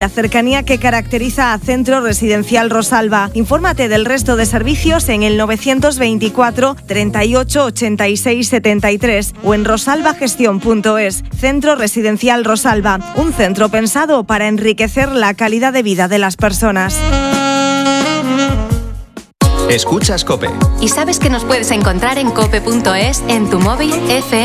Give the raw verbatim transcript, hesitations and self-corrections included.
la cercanía que caracteriza a Centro Residencial Rosalba. Infórmate del resto de servicios en el novecientos veinticuatro, treinta y ocho, ochenta y seis, setenta y tres o en rosalbagestión punto es. Centro Residencial Rosalba, un centro pensado para enriquecer la calidad de vida de las personas. Escuchas COPE. ¿Y sabes que nos puedes encontrar en cope punto es, en tu móvil, F